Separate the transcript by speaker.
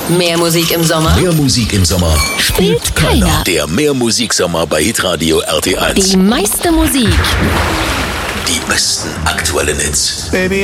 Speaker 1: Mehr Musik im Sommer?
Speaker 2: Mehr Musik im Sommer
Speaker 1: Spielt keiner.
Speaker 2: Der Mehr-Musik-Sommer bei Hitradio RT1.
Speaker 1: Die meiste Musik.
Speaker 2: Die besten aktuellen Hits.
Speaker 3: Baby,